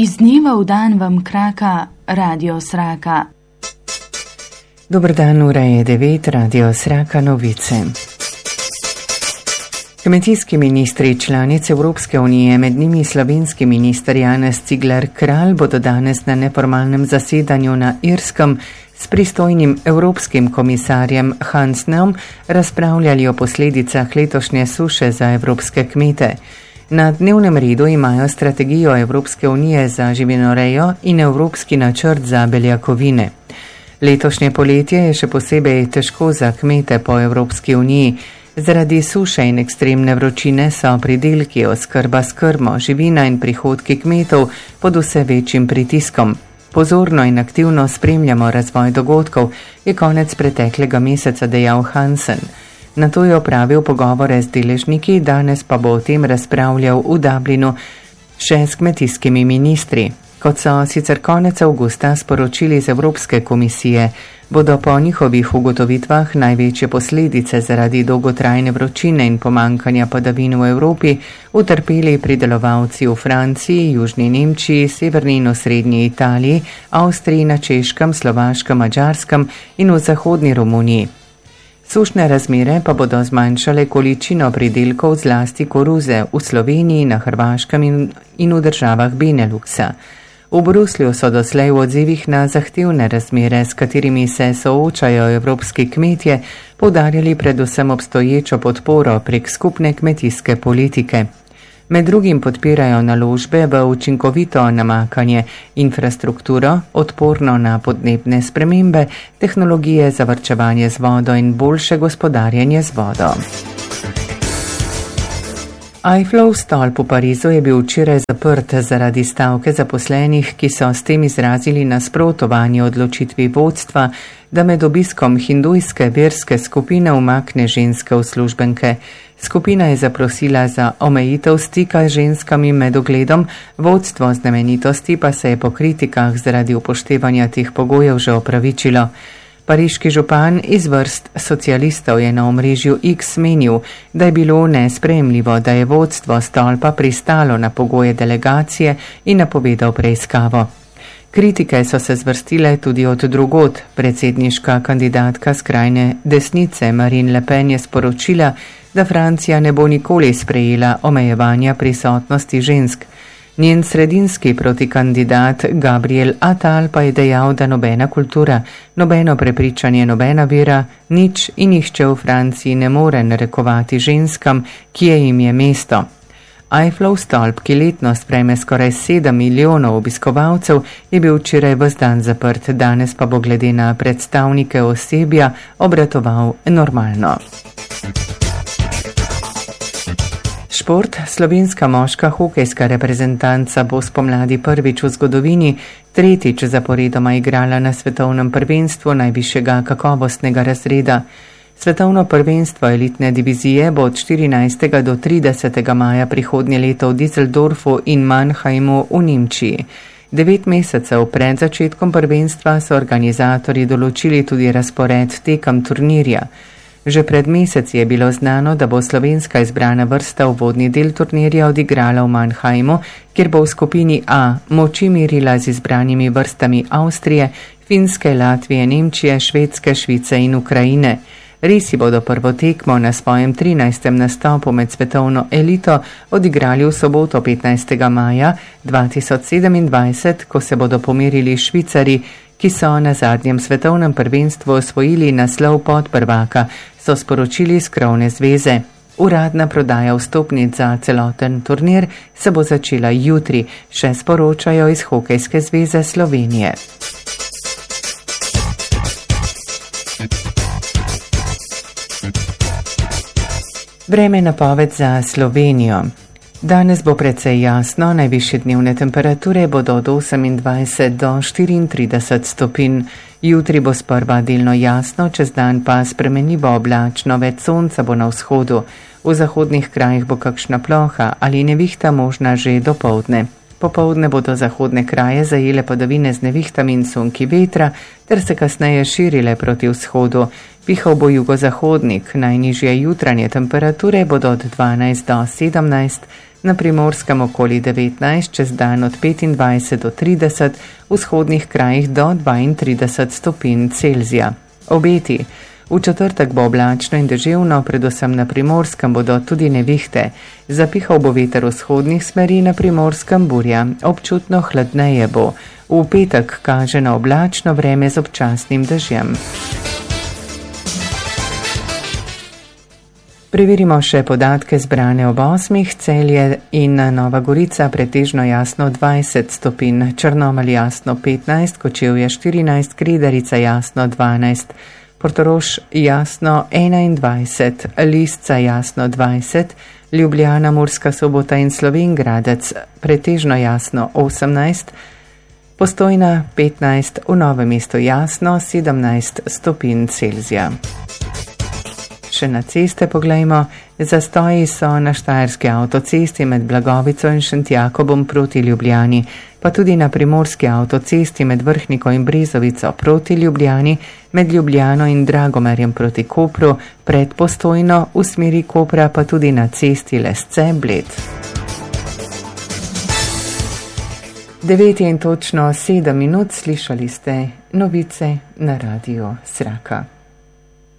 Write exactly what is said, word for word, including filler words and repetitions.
Iz dneva v dan vam kraka Radio Sraka. Dober dan, ura je devet, Radio Sraka novice. Kmetijski ministri članic Evropske unije, med njimi slovenski minister Janez Cigler Kralj, bodo danes na neformalnem zasedanju na Irskem s pristojnim evropskim komisarjem Hansenom razpravljali o posledicah letošnje suše za evropske kmete. Na dnevnem redu imajo strategijo Evropske unije za živinorejo in evropski načrt za beljakovine. Letošnje poletje je še posebej težko za kmete po Evropski uniji. Zaradi suše in ekstremne vročine so pridelki, oskrba s krmo, živina in prihodki kmetov pod vse večjim pritiskom. Pozorno in aktivno spremljamo razvoj dogodkov, je konec preteklega meseca dejal Hansen. Nato je opravil pogovore z deležniki, danes pa bo o tem razpravljal v Dublinu še s kmetijskimi ministri. Kot so sicer konec avgusta sporočili z Evropske komisije, bodo po njihovih ugotovitvah največje posledice zaradi dolgotrajne vročine in pomankanja padavin v Evropi utrpeli pridelovalci v Franciji, Južni Nemčiji, Severni in Osrednji Italiji, Avstriji, na Češkem, Slovaškem, Madžarskem in v zahodni Romuniji. Sušne razmere pa bodo zmanjšale količino pridelkov, zlasti koruze, v Sloveniji, na Hrvaškem in, in v državah Beneluxa. V Bruslju so doslej v odzivih na zahtevne razmere, s katerimi se soočajo evropski kmetje, poudarjali predvsem obstoječo podporo prek skupne kmetijske politike. Med drugim podpirajo naložbe v učinkovito namakanje, infrastrukturo, odporno na podnebne spremembe, tehnologije za varčevanje z vodo in boljše gospodarjenje z vodo. Eiffelov stolp v Parizu je bil včeraj zaprt zaradi stavke zaposlenih, ki so s tem izrazili nasprotovanje odločitvi vodstva, da med obiskom hindujske verske skupine umakne ženske uslužbenke. Skupina je zaprosila za omejitev stika z ženskami med ogledom, vodstvo znamenitosti pa se je po kritikah zaradi upoštevanja teh pogojev že opravičilo. Pariški župan iz vrst socialistov je na omrežju X menil, da je bilo nesprejemljivo, da je vodstvo stolpa pristalo na pogoje delegacije in napovedal preiskavo. Kritike so se zvrstile tudi od drugod. Predsedniška kandidatka skrajne desnice Marine Le Pen je sporočila, da Francija ne bo nikoli sprejela omejevanja prisotnosti žensk. Njen sredinski protikandidat Gabriel Attal pa je dejal, da nobena kultura, nobeno prepričanje, nobena vera, nič in nihče v Franciji ne more narekovati ženskam, kje jim je mesto. Eiffelov stolp, ki letno sprejme skoraj sedem milijonov obiskovalcev, je bil včeraj ves dan zaprt, danes pa bo glede na predstavnike osebja obratoval normalno. Šport. Slovenska moška hokejska reprezentanca bo spomladi prvič v zgodovini tretjič zaporedoma igrala na svetovnem prvenstvu najvišjega kakovostnega razreda. Svetovno prvenstvo elitne divizije bo od štirinajstega do tridesetega maja prihodnje leto v Düsseldorfu in Mannheimu v Nemčiji. Devet mesecev pred začetkom prvenstva so organizatorji določili tudi razpored tekem turnirja. Že pred meseci je bilo znano, da bo slovenska izbrana vrsta uvodni del turnirja odigrala v Mannheimu, kjer bo v skupini A moči merila z izbranimi vrstami Avstrije, Finske, Latvije, Nemčije, Švedske, Švice in Ukrajine. Risi bodo prvo tekmo na svojem trinajstem nastopu med svetovno elito odigrali v soboto petnajstega maja dva tisoč sedemindvajset, ko se bodo pomerili Švicari, ki so na zadnjem svetovnem prvenstvu osvojili naslov podprvaka, so sporočili iz krovne zveze. Uradna prodaja vstopnic za celoten turnir se bo začela jutri, še sporočajo iz Hokejske zveze Slovenije. Vreme napoved za Slovenijo. Danes bo precej jasno, najvišje dnevne temperature bodo od osemindvajset do štiriintrideset stopinj. Jutri bo sprva delno jasno, čez dan pa spremenljivo oblačno, več sonca bo na vzhodu. V zahodnih krajih bo kakšna ploha ali nevihta možna že dopoldne. Popoldne bodo zahodne kraje zajele padavine z nevihtami in sunki vetra, ter se kasneje širile proti vzhodu. Pihal bo jugozahodnik, najnižje jutranje temperature bodo od dvanajst do sedemnajst, na Primorskem okoli devetnajst, čez dan od petindvajset do trideset, v vzhodnih krajih do dvaintrideset stopinj Celzija. Obeti. V četrtek bo oblačno in deževno, predvsem na Primorskem bodo tudi nevihte. Zapihal bo veter vzhodnih smeri, na Primorskem burja, občutno hladneje bo. V petek kaže na oblačno vreme z občasnim dežjem. Preverimo še podatke zbrane ob osmih. Celje in Nova Gorica pretežno jasno dvajset stopinj, Črnomelj jasno petnajst, Kočevje štirinajst, Kredarica jasno dvanajst, Portorož jasno enaindvajset, Lisca jasno dvajset, Ljubljana, Murska Sobota in Slovenj Gradec pretežno jasno osemnajst, Postojna petnajst, v Novem mestu jasno sedemnajst stopinj Celzija. Še na ceste poglejmo. Zastoji so na štajerski avtocesti med Blagovico in Šentjakobom proti Ljubljani, pa tudi na primorski avtocesti med Vrhniko in Brezovico proti Ljubljani, med Ljubljano in Dragomerjem proti Kopru, pred Postojno v smeri Kopra, pa tudi na cesti Lesce-Bled. Devet in točno sedem minut, slišali ste novice na Radiu Sraka.